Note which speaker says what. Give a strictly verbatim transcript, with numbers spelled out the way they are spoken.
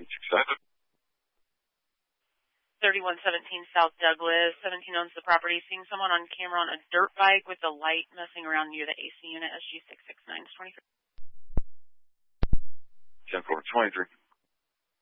Speaker 1: sixty-seven.
Speaker 2: thirty-one seventeen South Douglas. seventeen owns the property. Seeing someone on camera on a dirt bike with the light messing around near the A C unit. S G six six nine twenty-three.
Speaker 1: ten four twenty-three.